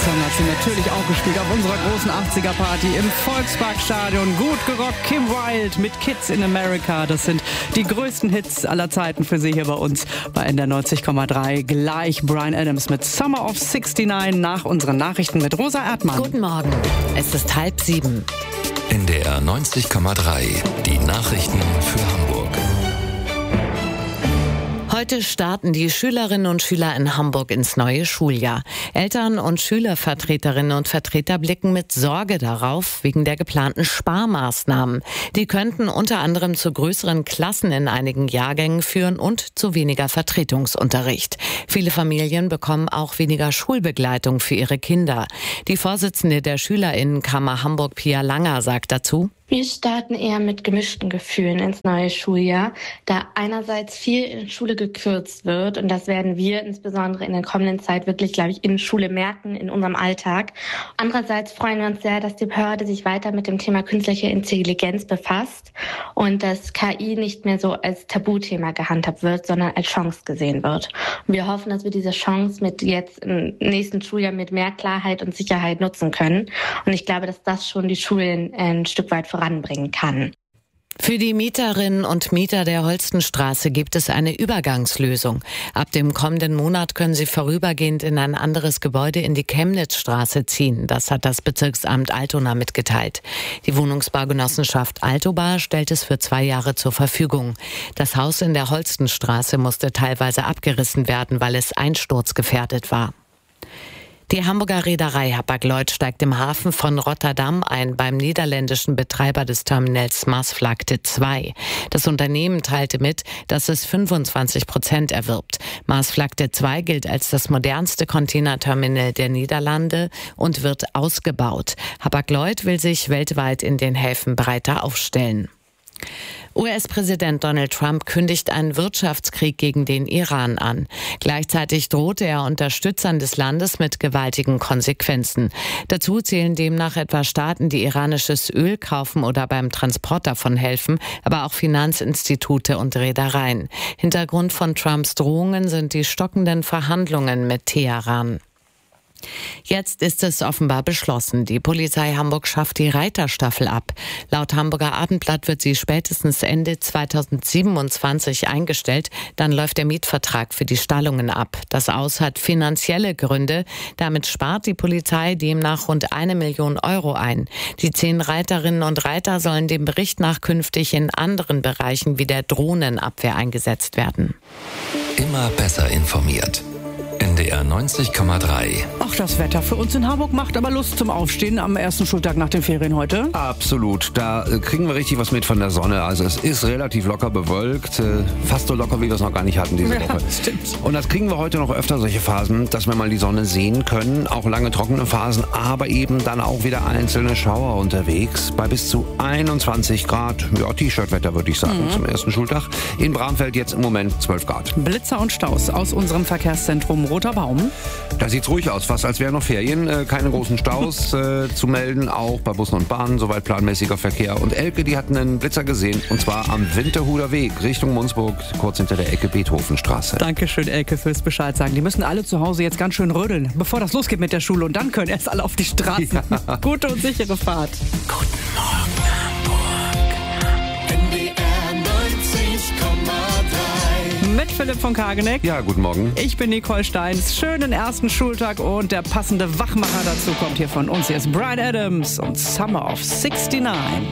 Song hat sie natürlich auch gespielt auf unserer großen 80er-Party im Volksparkstadion. Gut gerockt, Kim Wilde mit Kids in America. Das sind die größten Hits aller Zeiten für Sie hier bei uns bei NDR 90,3. Gleich Bryan Adams mit Summer of 69 nach unseren Nachrichten mit Rosa Erdmann. Guten Morgen, es ist 6:30. NDR 90,3. Die Nachrichten für Hamburg. Heute starten die Schülerinnen und Schüler in Hamburg ins neue Schuljahr. Eltern und Schülervertreterinnen und Vertreter blicken mit Sorge darauf, wegen der geplanten Sparmaßnahmen. Die könnten unter anderem zu größeren Klassen in einigen Jahrgängen führen und zu weniger Vertretungsunterricht. Viele Familien bekommen auch weniger Schulbegleitung für ihre Kinder. Die Vorsitzende der SchülerInnenkammer Hamburg, Pia Langer, sagt dazu: Wir starten eher mit gemischten Gefühlen ins neue Schuljahr, da einerseits viel in Schule gekürzt wird, und das werden wir insbesondere in der kommenden Zeit wirklich, glaube ich, in Schule merken, in unserem Alltag. Andererseits freuen wir uns sehr, dass die Behörde sich weiter mit dem Thema künstliche Intelligenz befasst und dass KI nicht mehr so als Tabuthema gehandhabt wird, sondern als Chance gesehen wird. Und wir hoffen, dass wir diese Chance mit jetzt im nächsten Schuljahr mit mehr Klarheit und Sicherheit nutzen können. Und ich glaube, dass das schon die Schulen ein Stück weit voranbringen kann. Für die Mieterinnen und Mieter der Holstenstraße gibt es eine Übergangslösung. Ab dem kommenden Monat können sie vorübergehend in ein anderes Gebäude in die Chemnitzstraße ziehen. Das hat das Bezirksamt Altona mitgeteilt. Die Wohnungsbaugenossenschaft Altobar stellt es für 2 Jahre zur Verfügung. Das Haus in der Holstenstraße musste teilweise abgerissen werden, weil es einsturzgefährdet war. Die Hamburger Reederei Hapag-Lloyd steigt im Hafen von Rotterdam ein beim niederländischen Betreiber des Terminals Maasvlakte 2. Das Unternehmen teilte mit, dass es 25% erwirbt. Maasvlakte 2 gilt als das modernste Containerterminal der Niederlande und wird ausgebaut. Hapag-Lloyd will sich weltweit in den Häfen breiter aufstellen. US-Präsident Donald Trump kündigt einen Wirtschaftskrieg gegen den Iran an. Gleichzeitig drohte er Unterstützern des Landes mit gewaltigen Konsequenzen. Dazu zählen demnach etwa Staaten, die iranisches Öl kaufen oder beim Transport davon helfen, aber auch Finanzinstitute und Reedereien. Hintergrund von Trumps Drohungen sind die stockenden Verhandlungen mit Teheran. Jetzt ist es offenbar beschlossen. Die Polizei Hamburg schafft die Reiterstaffel ab. Laut Hamburger Abendblatt wird sie spätestens Ende 2027 eingestellt. Dann läuft der Mietvertrag für die Stallungen ab. Das Aus hat finanzielle Gründe. Damit spart die Polizei demnach rund 1 Million Euro ein. Die 10 Reiterinnen und Reiter sollen dem Bericht nach künftig in anderen Bereichen wie der Drohnenabwehr eingesetzt werden. Immer besser informiert. NDR 90,3. Ach, das Wetter für uns in Hamburg macht aber Lust zum Aufstehen am ersten Schultag nach den Ferien heute. Absolut, da kriegen wir richtig was mit von der Sonne. Also es ist relativ locker bewölkt, fast so locker, wie wir es noch gar nicht hatten diese Woche. Stimmt. Und das kriegen wir heute noch öfter, solche Phasen, dass wir mal die Sonne sehen können. Auch lange trockene Phasen, aber eben dann auch wieder einzelne Schauer unterwegs. Bei bis zu 21 Grad, ja, T-Shirt-Wetter würde ich sagen, zum ersten Schultag. In Bramfeld jetzt im Moment 12 Grad. Blitzer und Staus aus unserem Verkehrszentrum Roter Baum. Da sieht's ruhig aus, fast als wären noch Ferien. Keine großen Staus zu melden, auch bei Bussen und Bahnen, soweit planmäßiger Verkehr. Und Elke, die hatten einen Blitzer gesehen, und zwar am Winterhuder Weg, Richtung Munzburg, kurz hinter der Ecke Beethovenstraße. Dankeschön, Elke, fürs Bescheid sagen. Die müssen alle zu Hause jetzt ganz schön rödeln, bevor das losgeht mit der Schule. Und dann können erst alle auf die Straßen. Ja. Gute und sichere Fahrt. Guten Morgen, Hamburg. NDR 90,3. Mit Philipp von Kageneck. Ja, guten Morgen. Ich bin Nicole Steins. Schönen ersten Schultag, und der passende Wachmacher dazu kommt hier von uns. Hier ist Bryan Adams und Summer of 69.